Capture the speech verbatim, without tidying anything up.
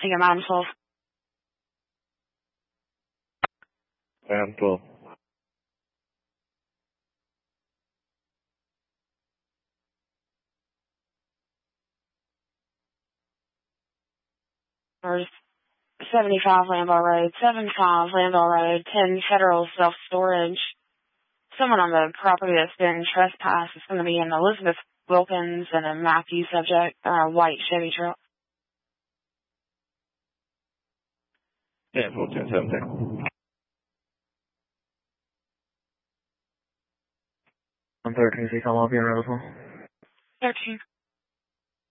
Take a Madam twelve. Madam twelve. Or seventy-five Lambeau Road, seventy-five Lambeau Road, ten Federal Self-Storage. Someone on the property that's been trespassed is going to be an Elizabeth Wilkins and a Matthew subject, uh, white Chevy truck. Yeah, fourteen seventeen. one thirteen, see come up here, Roswell. thirteen.